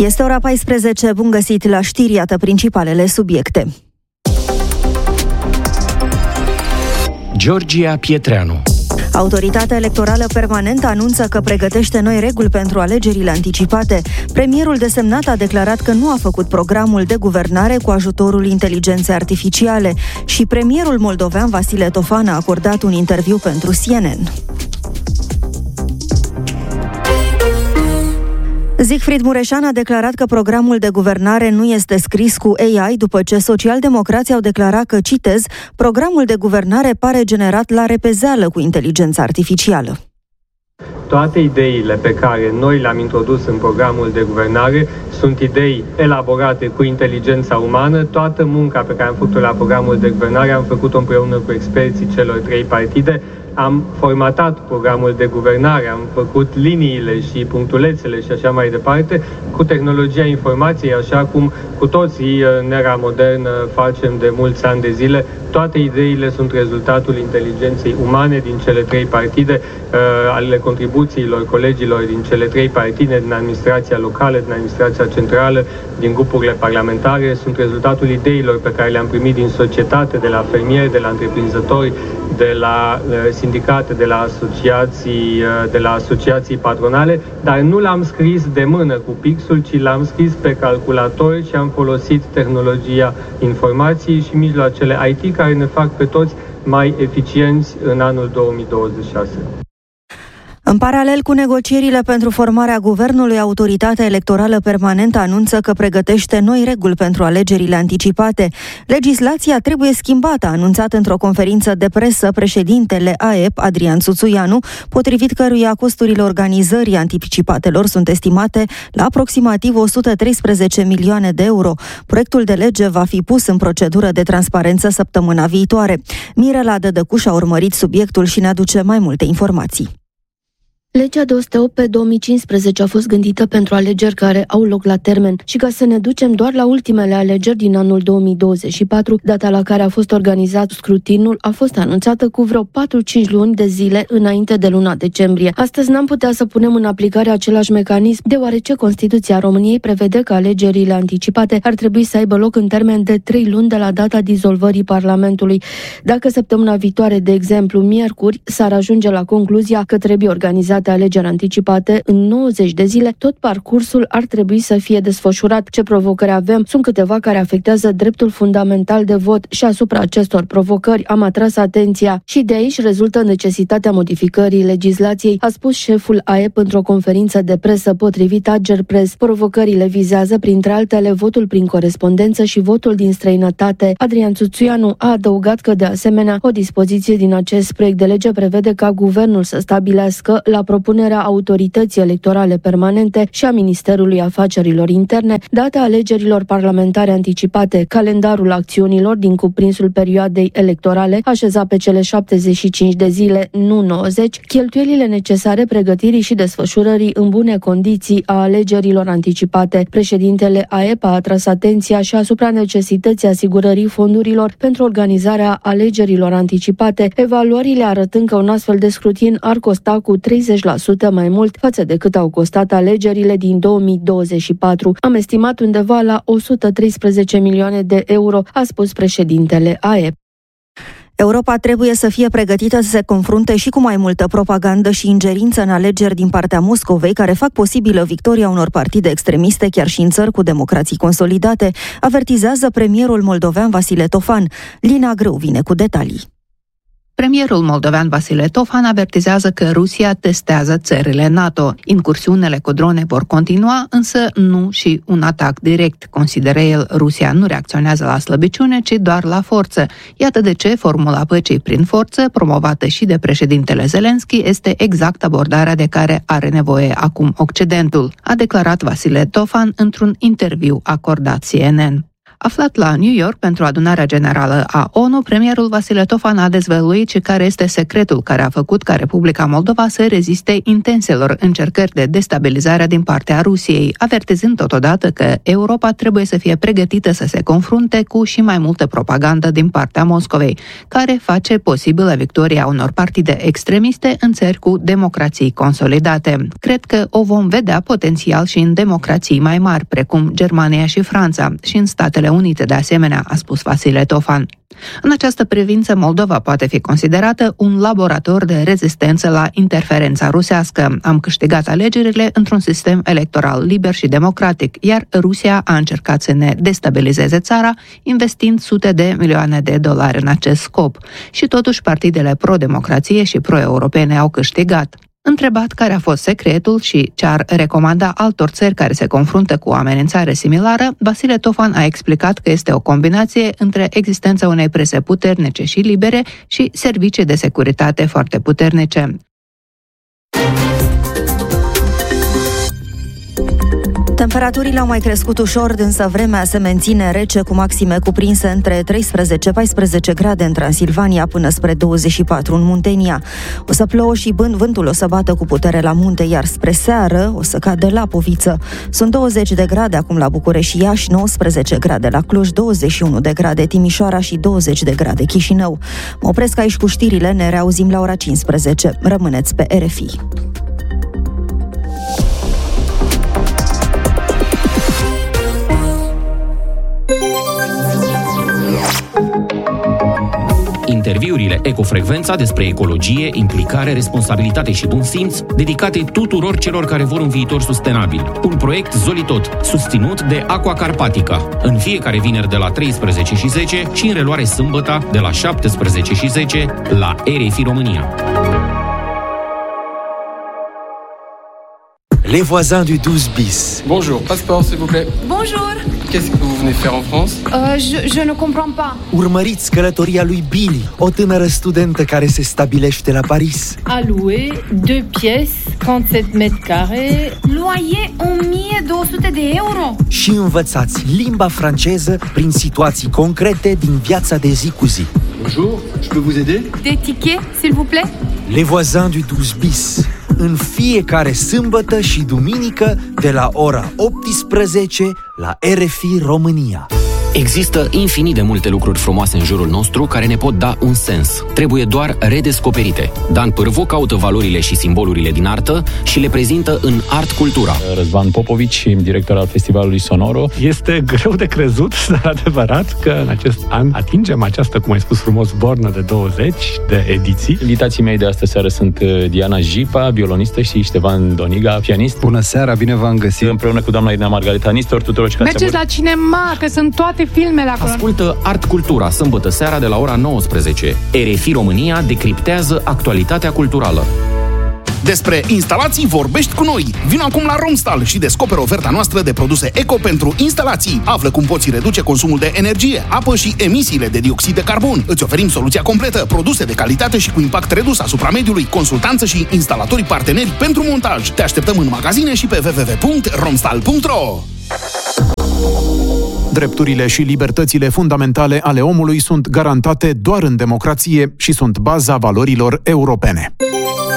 Este ora 14, bun găsit la știri, iată principalele subiecte. Georgia Pietreanu. Autoritatea electorală permanentă anunță că pregătește noi reguli pentru alegerile anticipate. Premierul desemnat a declarat că nu a făcut programul de guvernare cu ajutorul inteligenței artificiale și premierul moldovean Vasile Tofan a acordat un interviu pentru CNN. Siegfried Mureșan a declarat că programul de guvernare nu este scris cu AI după ce socialdemocrații au declarat că, citez, programul de guvernare pare generat la repezeală cu inteligența artificială. Toate ideile pe care noi le-am introdus în programul de guvernare sunt idei elaborate cu inteligența umană. Toată munca pe care am făcut-o la programul de guvernare am făcut-o împreună cu experții celor 3 partide. Am formatat programul de guvernare, am făcut liniile și punctulețele și așa mai departe cu tehnologia informației, așa cum cu toții în era modernă facem de mulți ani de zile. Toate ideile sunt rezultatul inteligenței umane din cele 3 partide, ale contribuțiilor colegilor din cele 3 partide, din administrația locală, din administrația centrală, din grupurile parlamentare, sunt rezultatul ideilor pe care le-am primit din societate, de la fermieri, de la întreprinzători, de la sindicate, de la asociații patronale, dar nu l-am scris de mână cu pixul, ci l-am scris pe calculator și am folosit tehnologia informației și mijloacele IT care ne fac pe toți mai eficienți în anul 2026. În paralel cu negocierile pentru formarea guvernului, Autoritatea Electorală Permanentă anunță că pregătește noi reguli pentru alegerile anticipate. Legislația trebuie schimbată, a anunțat într-o conferință de presă președintele AEP, Adrian Țuțuianu, potrivit căruia costurile organizării anticipatelor sunt estimate la aproximativ 113 milioane de euro. Proiectul de lege va fi pus în procedură de transparență săptămâna viitoare. Mirela Dădăcuș a urmărit subiectul și ne aduce mai multe informații. Legea 208 pe 2015 a fost gândită pentru alegeri care au loc la termen și ca să ne ducem doar la ultimele alegeri din anul 2024, data la care a fost organizat scrutinul a fost anunțată cu vreo 4-5 luni de zile înainte de luna decembrie. Astăzi n-am putea să punem în aplicare același mecanism, deoarece Constituția României prevede că alegerile anticipate ar trebui să aibă loc în termen de 3 luni de la data dizolvării Parlamentului. Dacă săptămâna viitoare, de exemplu, miercuri, s-ar ajunge la concluzia că trebuie organizat alegeri anticipate în 90 de zile, tot parcursul ar trebui să fie desfășurat. Ce provocări avem? Sunt câteva care afectează dreptul fundamental de vot și asupra acestor provocări am atras atenția și de aici rezultă necesitatea modificării legislației, a spus șeful AEP într-o conferință de presă potrivit Agerpres. Provocările vizează, printre altele, votul prin corespondență și votul din străinătate. Adrian Țuțuianu a adăugat că, de asemenea, o dispoziție din acest proiect de lege prevede ca guvernul să stabilească, la propunerea Autorității Electorale Permanente și a Ministerului Afacerilor Interne, data alegerilor parlamentare anticipate, calendarul acțiunilor din cuprinsul perioadei electorale, așezat pe cele 75 de zile, nu 90, cheltuielile necesare pregătirii și desfășurării în bune condiții a alegerilor anticipate. Președintele AEP a atras atenția și asupra necesității asigurării fondurilor pentru organizarea alegerilor anticipate, evaluările arătând că un astfel de scrutin ar costa cu 30% mai mult față de cât au costat alegerile din 2024. Am estimat undeva la 113 milioane de euro, a spus președintele AEP. Europa trebuie să fie pregătită să se confrunte și cu mai multă propagandă și ingerință în alegeri din partea Moscovei, care fac posibilă victoria unor partide extremiste chiar și în țări cu democrații consolidate, avertizează premierul moldovean Vasile Tofan. Lina Grâu vine cu detalii. Premierul moldovean Vasile Tofan avertizează că Rusia testează țările NATO. Incursiunile cu drone vor continua, însă nu și un atac direct. Consideră el, Rusia nu reacționează la slăbiciune, ci doar la forță. Iată de ce formula păcii prin forță, promovată și de președintele Zelenski, este exact abordarea de care are nevoie acum Occidentul, a declarat Vasile Tofan într-un interviu acordat CNN. Aflat la New York pentru adunarea generală a ONU, premierul Vasile Tofan a dezvăluit și care este secretul care a făcut ca Republica Moldova să reziste intenselor încercări de destabilizare din partea Rusiei, avertizând totodată că Europa trebuie să fie pregătită să se confrunte cu și mai multă propagandă din partea Moscovei, care face posibilă victoria unor partide extremiste în țări cu democrații consolidate. Cred că o vom vedea potențial și în democrații mai mari, precum Germania și Franța, și în Statele Unite de asemenea, a spus Vasile Tofan. În această privință, Moldova poate fi considerată un laborator de rezistență la interferența rusească. Am câștigat alegerile într-un sistem electoral liber și democratic, iar Rusia a încercat să ne destabilizeze țara, investind sute de milioane de dolari în acest scop. Și totuși partidele pro-democrație și pro-europene au câștigat. Întrebat care a fost secretul și ce ar recomanda altor țări care se confruntă cu o amenințare similară, Vasile Tofan a explicat că este o combinație între existența unei prese puternice și libere și servicii de securitate foarte puternice. Temperaturile au mai crescut ușor, însă vremea se menține rece, cu maxime cuprinse între 13-14 grade în Transilvania până spre 24 în Muntenia. O să plouă și vântul o să bată cu putere la munte, iar spre seară o să cadă lapoviță. Sunt 20 de grade acum la București și Iași, 19 grade la Cluj, 21 de grade Timișoara și 20 de grade Chișinău. Mă opresc aici cu știrile, ne reauzim la ora 15. Rămâneți pe RFI. Interviurile Ecofrecvența despre ecologie, implicare, responsabilitate și bun simț, dedicate tuturor celor care vor un viitor sustenabil. Un proiect Zolitot, susținut de Aqua Carpatica. În fiecare vineri de la 13:10 și în reluare sâmbătă de la 17:10 la RFI România. Les voisins du 12 bis. Bonjour, passeport s'il vous plaît. Bonjour. Qu'est-ce que vous venez faire en France? Je ne comprends pas. Urmăriți călătoria lui Billy, o tânără studentă care se stabilește la Paris. A louer 2 pièces, 37 mètres carrés. Loyer 1200 de euro. Și învățați limba franceză prin situații concrete din viața de zi cu zi. Bonjour, je peux vous aider? Des tickets, s'il vous plaît? Les voisins du 12 bis. În fiecare sâmbătă și duminică de la ora 18 la RFI România. Există infinit de multe lucruri frumoase în jurul nostru care ne pot da un sens. Trebuie doar redescoperite. Dan Pârvu caută valorile și simbolurile din artă și le prezintă în Art Cultura. Răzvan Popovici, director al Festivalului Sonoro. Este greu de crezut, dar adevărat că în acest an atingem această, cum ai spus frumos, bornă de 20 de ediții. Invitații mei de astă seară sunt Diana Jipa, violonistă, și Ștefan Doniga, pianist. Bună seara, bine v-am găsit! Împreună cu doamna Irina Margareta Nistor, tuturor ce mergeți la cinema, că sunt toate filmele acolo. Ascultă Art Cultura, sâmbătă seara de la ora 19. RFI România decriptează actualitatea culturală. Despre instalații vorbești cu noi. Vino acum la Romstal și descoperă oferta noastră de produse eco pentru instalații. Află cum poți reduce consumul de energie, apă și emisiile de dioxid de carbon. Îți oferim soluția completă, produse de calitate și cu impact redus asupra mediului, consultanță și instalatorii parteneri pentru montaj. Te așteptăm în magazine și pe www.romstal.ro. Drepturile și libertățile fundamentale ale omului sunt garantate doar în democrație și sunt baza valorilor europene.